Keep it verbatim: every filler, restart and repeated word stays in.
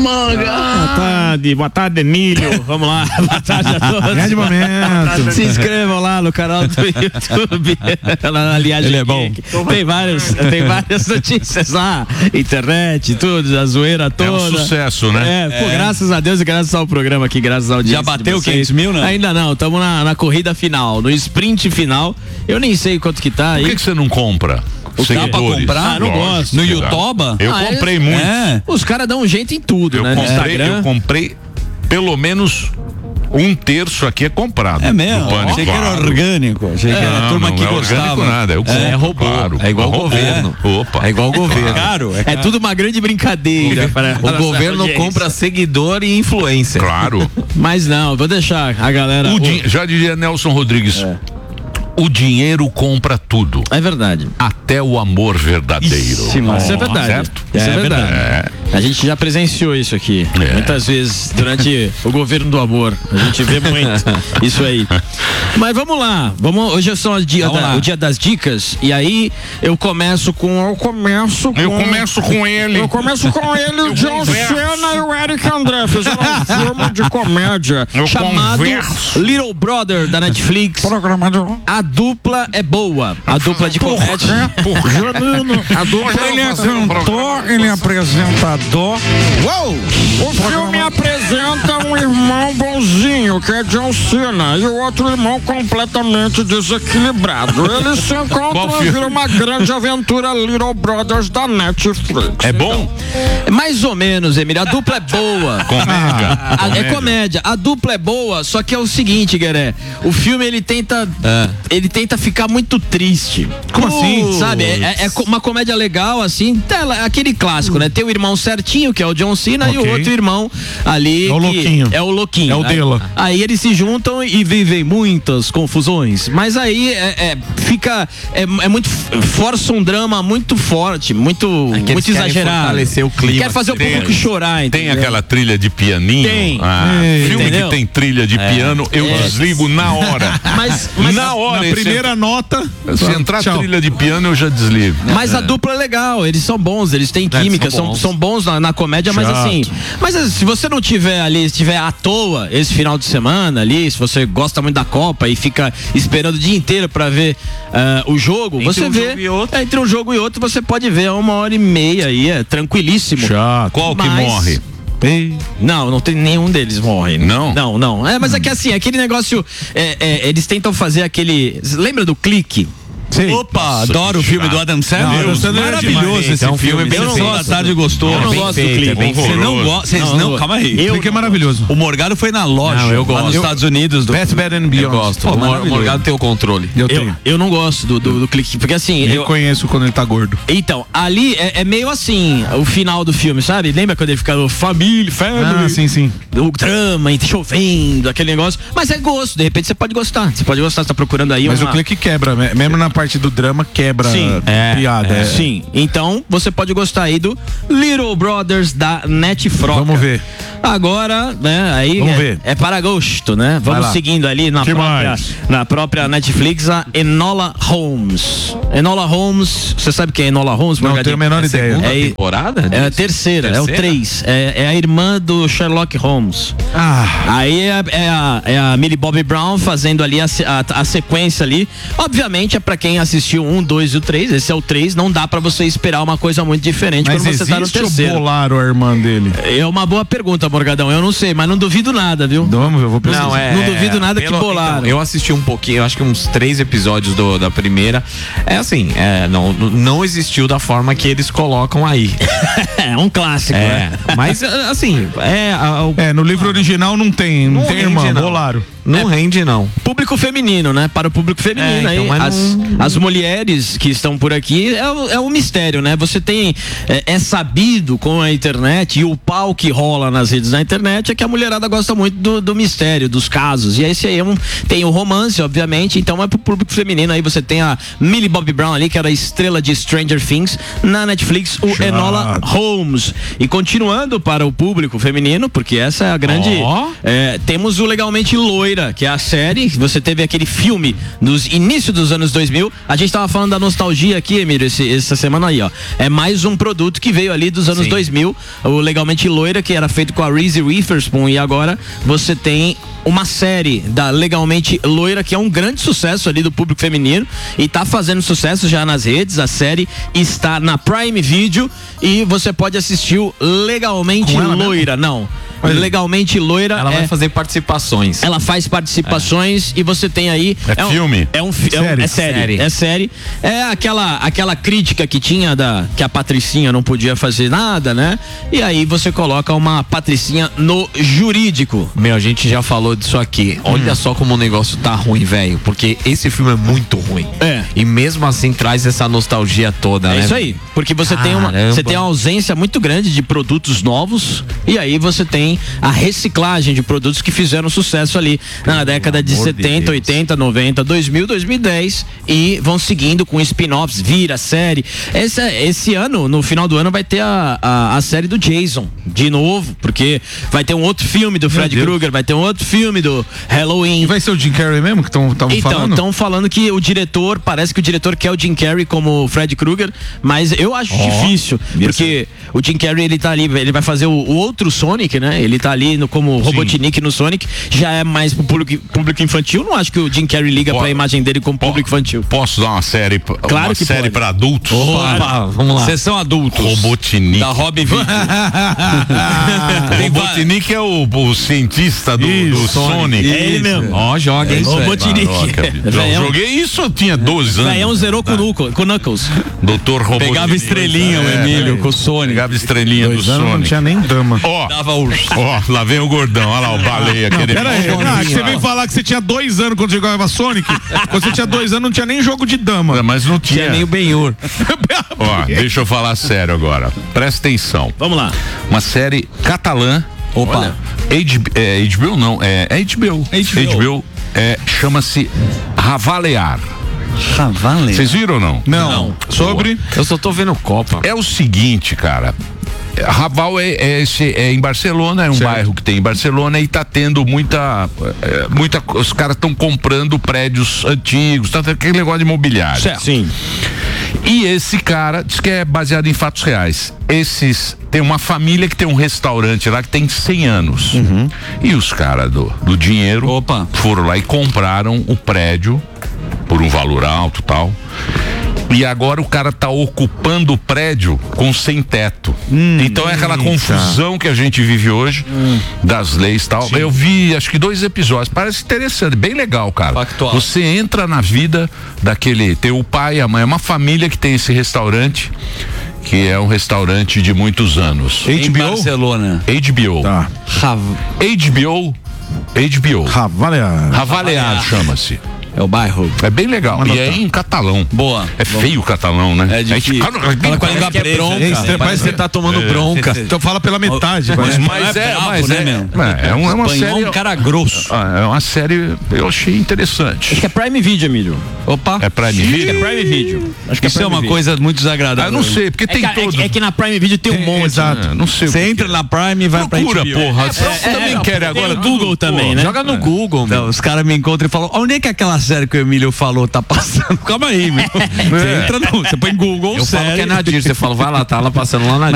manga. Boa tarde, boa tarde, Emílio. Vamos lá, boa tarde a todos. Grande momento. Se inscrevam lá no canal do YouTube. Lá, aliás, ele é bom. Tem várias, tem várias notícias lá, internet, tudo, a zoeira toda. É um sucesso, né? É, pô, é. Graças a Deus e graças ao programa aqui, graças ao dia. Já bateu quinhentos mil, né? Ainda não, estamos na, na corrida final, no sprint final. Eu nem sei quanto que tá aí. Por que, que você não compra? Dá pra comprar? Ah, não gosto. No Youtuba? Eu ah, comprei é, muito. É. Os caras dão um jeito em tudo, eu né? Comprei, Instagram. Eu comprei pelo menos um terço aqui é comprado. É mesmo? Pânico, achei claro. que era orgânico. Achei é, que era a não, turma não que é gostava. orgânico nada. Eu compro, é robô. Claro. É igual o robô. governo. Opa. É igual o governo. É caro. É, é tudo uma grande brincadeira. Para o governo audiência. compra seguidor e influência. Claro. Mas não, vou deixar a galera. O din- já diria Nelson Rodrigues. É. O dinheiro compra tudo. É verdade. Até o amor verdadeiro. Isso, isso é verdade. Certo? Isso é, é verdade. É. A gente já presenciou isso aqui. É. Muitas vezes durante o governo do amor. A gente vê muito isso aí. Mas vamos lá. Vamos, hoje é só o dia, da, o dia das dicas. E aí eu começo com. Eu começo com. Eu começo com ele. Eu começo com ele, o John Cena e o Eric André. Fizeram um filme de comédia eu chamado converso. Little Brother da Netflix. A dupla é boa. A dupla de comédia. A dupla, ele é cantor, ele é apresentador. Uou! O filme apresenta um irmão bonzinho, que é John Cena, e o outro irmão completamente desequilibrado. Eles se encontram e viram uma grande aventura Little Brothers da Netflix. É bom? Então, mais ou menos, Emílio. A dupla é boa. Comédia. A, comédia. É comédia. A dupla é boa, só que é o seguinte, Gueré. O filme, ele tenta... É. Ele tenta ficar muito triste. Como uh, assim? Sabe? É, é uma comédia legal, assim. É aquele clássico, né? Tem o irmão certinho, que é o John Cena, okay. E o outro irmão ali. É o louquinho. É o louquinho. É o Dela. Aí, aí eles se juntam e vivem muitas confusões. Mas aí é, é, fica. É, é muito. Força um drama muito forte, muito, é muito exagerado. Fortalecer o clima. Quer fazer o tem, público chorar, entendeu? Tem aquela trilha de pianinho? Tem. Ah, é, filme entendeu? que tem trilha de é. piano, eu é. desligo na hora. Mas, mas na hora. Na primeira nota. Se entrar tchau. trilha de piano, eu já desligo. Mas é. a dupla é legal, eles são bons, eles têm química, é, são, bons. são, são bons na, na comédia, Chato. Mas assim. Mas se você não tiver ali, se tiver à toa esse final de semana ali, se você gosta muito da Copa e fica esperando o dia inteiro pra ver uh, o jogo, entre você um vê. Jogo é, entre um jogo e outro, você pode ver a uma hora e meia aí, é tranquilíssimo. Chato. Qual que mas... morre? Não, não tem nenhum deles morre. Não? Não, não. É, mas é que assim, aquele negócio, é, é, eles tentam fazer aquele. Lembra do Clique? Sim. Opa, Nossa, adoro o filme do Adam Sandler. Deus, maravilhoso é esse é um filme. filme Eu não gosto. Da tarde gostou. Eu não gosto do clipe. Você não gosta? Não, não, calma aí. O clipe é maravilhoso. O Morgado foi na loja. Não, eu gosto. Lá nos eu, Estados Unidos. Do... Best, Bad and Beyond. Eu gosto. Pô, o Morgado tem o controle. Eu, eu, eu não gosto do, do, do clique. Porque assim. Eu, eu conheço quando ele tá gordo. Então, ali é, é meio assim o final do filme, sabe? Lembra quando ele fica família, family? Ah, sim, sim. O drama, chovendo, aquele negócio. Mas é gosto. De repente você pode gostar. Você pode gostar, você tá procurando aí. Mas uma... o clique quebra. Mesmo na parte do drama, quebra. Sim. É, piada. É. Sim, então você pode gostar aí do Little Brothers da Netflix. Vamos ver. Agora, né, aí Vamos é, ver. é para gosto, né? Vamos seguindo ali na própria, na própria Netflix a Enola Holmes. Enola Holmes, você sabe quem é Enola Holmes? Não tenho a menor ideia. É temporada? É a terceira, terceira? é o três. É, é a irmã do Sherlock Holmes. Ah. Aí é, é, a, é a Millie Bobby Brown fazendo ali a, a, a sequência ali. Obviamente é pra quem assistiu um, dois e o três. Esse é o três, não dá pra você esperar uma coisa muito diferente. Mas quando você tá no terceiro. O bolaram a irmã dele? É uma boa pergunta, Morgadão. Eu não sei, mas não duvido nada, viu? Não, eu vou pesquisar. Não, é, não duvido nada pelo, que bolaram. Então, eu assisti um pouquinho, eu acho que uns três episódios do, da primeira. É assim, é, não, não existiu da forma que eles colocam aí. É um clássico, é. Né? Mas assim, é. A, a, é, no livro original não tem, não, não tem irmã, não. Bolaram. Não é, rende, não. Público feminino, né? Para o público feminino. É, então, aí, as, não... as mulheres que estão por aqui é, o, é um mistério, né? Você tem. É, é sabido com a internet e o pau que rola nas redes difundidos na internet é que a mulherada gosta muito do, do mistério, dos casos. E esse aí é um, tem o romance, obviamente, então é pro público feminino. Aí você tem a Millie Bobby Brown ali, que era a estrela de Stranger Things, na Netflix, o Chato. Enola Holmes. E continuando para o público feminino, porque essa é a grande... Oh. É, temos o Legalmente Loira, que é a série. Você teve aquele filme nos inícios dos anos dois mil. A gente tava falando da nostalgia aqui, Emílio, esse, essa semana aí, ó. É mais um produto que veio ali dos anos Sim. dois mil, o Legalmente Loira, que era feito com a Reese Witherspoon, e agora você tem uma série da Legalmente Loira, que é um grande sucesso ali do público feminino e tá fazendo sucesso já nas redes. A série está na Prime Video e você pode assistir o Legalmente Loira. Mesmo? Não. Legalmente Loira. Ela é, vai fazer participações. Ela faz participações é. e você tem aí. É, é um, filme? É um filme. É, é, série, série. É série. É aquela, aquela crítica que tinha da que a Patricinha não podia fazer nada, né? E aí você coloca uma Patricinha no jurídico. Meu, a gente já falou disso aqui. Olha hum. só como o negócio tá ruim, velho. Porque esse filme é muito ruim. É. E mesmo assim traz essa nostalgia toda, é né? É isso aí. Porque você tem uma, você tem uma ausência muito grande de produtos novos e aí você tem a reciclagem de produtos que fizeram sucesso ali na década de setenta, oitenta, noventa, dois mil, dois mil e dez e vão seguindo com spin-offs, vira série. Esse, esse ano, no final do ano, vai ter a, a, a série do Jason, de novo, porque vai ter um outro filme do Fred Krueger, vai ter um outro filme do Halloween. E vai ser o Jim Carrey mesmo que estão falando? Então, estão falando que o diretor, parece que o diretor quer o Jim Carrey como Fred Krueger, mas eu acho oh, difícil, porque o Jim Carrey, ele tá ali, ele vai fazer o, o outro Sonic, né? Ele tá ali no, como Robotnik no Sonic, já é mais pro público, público infantil. Não acho que o Jim Carrey liga Pô, pra imagem dele como público infantil. Posso dar uma série, claro uma que série pode. pra adultos? Opa, claro. Vamos lá. Sessão adultos. Robotnik. Da Hobby Video. Robotnik é o, o cientista do, isso, do Sonic. É ele mesmo. Ó, oh, joga, hein? Robotnik. Eu joguei isso, eu tinha doze anos. É um zerou com o Knuckles. Doutor Robotnik. Pegava estrelinha, o Emílio, com o Sonic. Pegava estrelinha do Sonic. Não tinha nem dama. Ó, ó, lá vem o gordão, olha lá o baleia. Não, aquele pera aí, não, você veio falar que você tinha dois anos quando jogava Sonic. Quando você tinha dois anos não tinha nem jogo de dama. Não, mas não tinha. Tinha nem o Ben-Hur. Ó, deixa eu falar sério agora. Presta atenção. Vamos lá. Uma série catalã. Opa. H, é, H B O não, é, é H B O. H B O é, chama-se Ravalear. Ravalear. Vocês viram ou não? Não. não. Sobre? Eu só tô vendo Copa. É o seguinte, cara. Raval é, é, esse, é em Barcelona, é um certo. bairro que tem em Barcelona e tá tendo muita, é, muita os caras estão comprando prédios antigos, tá aquele negócio de imobiliário. Certo. Sim. E esse cara diz que é baseado em fatos reais. Esses tem uma família que tem um restaurante lá que tem cem anos. Uhum. E os caras do, do dinheiro Opa. foram lá e compraram o prédio por um valor alto, tal. E agora o cara tá ocupando o prédio com sem teto. Hum, então é aquela eita. confusão que a gente vive hoje, hum. das leis e tal. Sim. Eu vi acho que dois episódios, parece interessante, bem legal, cara. Factual. Você entra na vida daquele, tem o pai e a mãe, é uma família que tem esse restaurante, que é um restaurante de muitos anos. H B O? Em Barcelona. H B O. Tá. H B O. H B O. Ravalear. Ravalear chama-se. É o bairro. É bem legal. Mas e é em catalão. Boa. É Boa. feio o catalão, né? É difícil. Fala com a língua presa. Bronca. É, parece que você tá tomando é. bronca. Então fala pela metade. Mas, mas, mas é, bravo, mas né, é, meu? é, é uma, é uma série. um cara grosso. É uma série, eu achei interessante. Acho que é Prime Video, Emílio. Opa. É Prime Video? Acho que é Prime Video. Acho que Isso é, é uma Video. coisa muito desagradável. Ah, eu não sei, porque é tem que, todos. É que, é que na Prime Video tem um monte. Exato. É, não sei. Você entra na Prime e vai Procura, pra H B O. porra. É, Você é, também é, quer tem agora. o Google também, né? Joga no é. Google, meu. Então, os caras me encontram e falam, onde é que aquela série que o Emílio falou tá passando? Calma aí, meu. Você entra no, você põe Google, Eu série. falo que é Nadir, você fala, vai lá, tá lá passando lá na